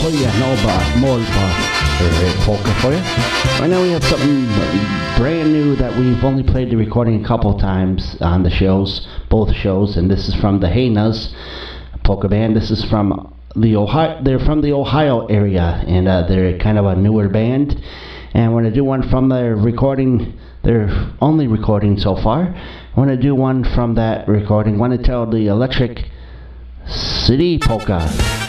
Polka for you. Right now we have something brand new that we've only played the recording a couple times on the shows, both shows, and this is from the Hyenas polka band. This is from the Ohio. They're from the Ohio area, and they're kind of a newer band. And we're gonna do one from their recording. Their only recording so far. I want to do one from that recording. I want to tell the Electric City Polka.